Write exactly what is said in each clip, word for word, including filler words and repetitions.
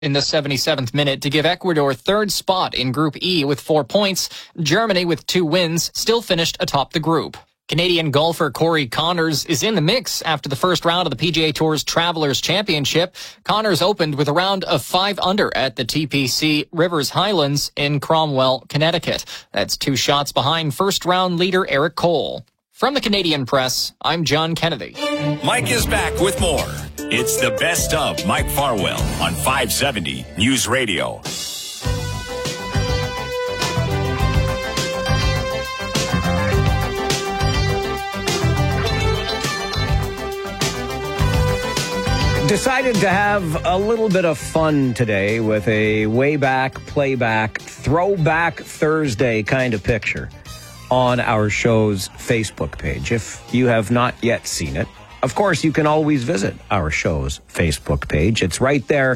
In the seventy-seventh minute to give Ecuador third spot in Group E with four points, Germany with two wins still finished atop the group. Canadian golfer Corey Conners is in the mix after the first round of the P G A Tour's Travelers Championship. Conners opened with a round of five under at the T P C Rivers Highlands in Cromwell, Connecticut. That's two shots behind first round leader Eric Cole. From the Canadian Press, I'm John Kennedy. Mike is back with more. It's the best of Mike Farwell on five seventy News Radio. Decided to have a little bit of fun today with a way back, playback, throwback Thursday kind of picture on our show's Facebook page. If you have not yet seen it, of course, you can always visit our show's Facebook page. It's right there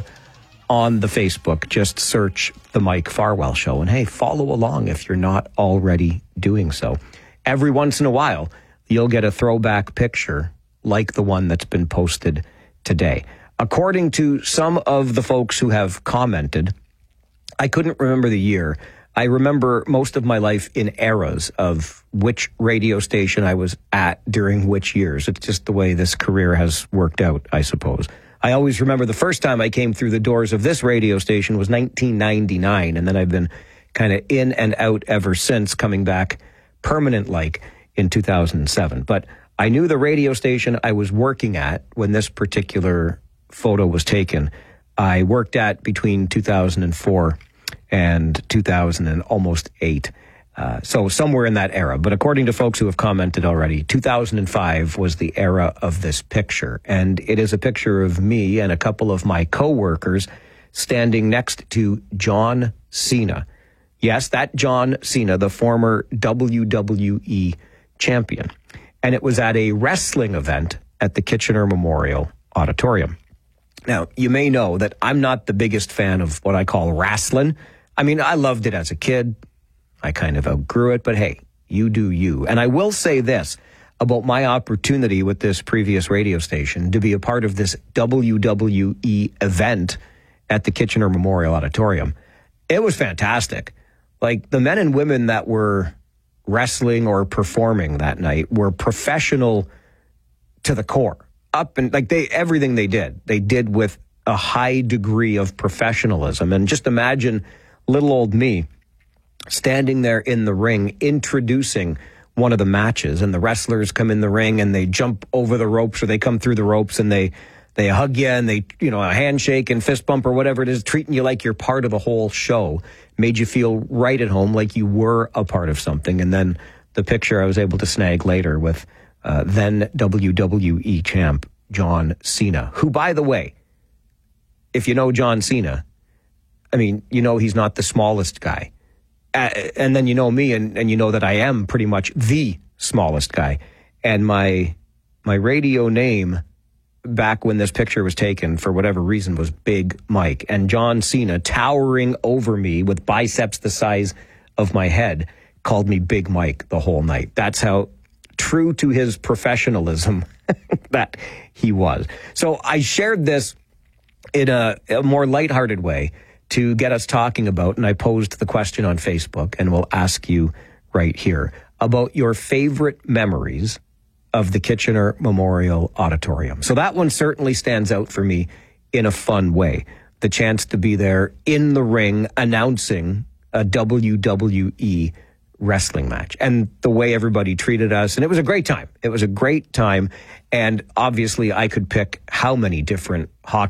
on the Facebook. Just search The Mike Farwell Show. And hey, follow along if you're not already doing so. Every once in a while, you'll get a throwback picture like the one that's been posted today. According to some of the folks who have commented, I couldn't remember the year. I remember most of my life in eras of which radio station I was at during which years. It's just the way this career has worked out, I suppose. I always remember the first time I came through the doors of this radio station was nineteen ninety-nine, and then I've been kind of in and out ever since, coming back permanent-like in two thousand seven. But I knew the radio station I was working at when this particular photo was taken. I worked at between two thousand four and two thousand and almost eight. Uh, so somewhere in that era. But according to folks who have commented already, two thousand five was the era of this picture. And it is a picture of me and a couple of my coworkers standing next to John Cena. Yes, that John Cena, the former W W E champion. And it was at a wrestling event at the Kitchener Memorial Auditorium. Now, you may know that I'm not the biggest fan of what I call wrestling. I mean, I loved it as a kid. I kind of outgrew it, but hey, you do you. And I will say this about my opportunity with this previous radio station to be a part of this W W E event at the Kitchener Memorial Auditorium. It was fantastic. Like, the men and women that were wrestling or performing that night were professional to the core. Up and like they, everything they did, they did with a high degree of professionalism. And just imagine little old me standing there in the ring, introducing one of the matches, and the wrestlers come in the ring and they jump over the ropes, or they come through the ropes and they, they hug you and they, you know, a handshake and fist bump or whatever it is, treating you like you're part of the whole show, made you feel right at home, like you were a part of something. And then the picture I was able to snag later with uh, then W W E champ John Cena, who, by the way, if you know John Cena, I mean, you know he's not the smallest guy. Uh, and then you know me, and, and you know that I am pretty much the smallest guy. And my my radio name back when this picture was taken, for whatever reason, was Big Mike. And John Cena, towering over me with biceps the size of my head, called me Big Mike the whole night. That's how true to his professionalism that he was. So I shared this in a, a more lighthearted way to get us talking about, and I posed the question on Facebook, and we'll ask you right here about your favorite memories of the Kitchener Memorial Auditorium. So that one certainly stands out for me in a fun way. The chance to be there in the ring announcing a W W E wrestling match, and the way everybody treated us. And it was a great time. It was a great time. And obviously I could pick how many different hockey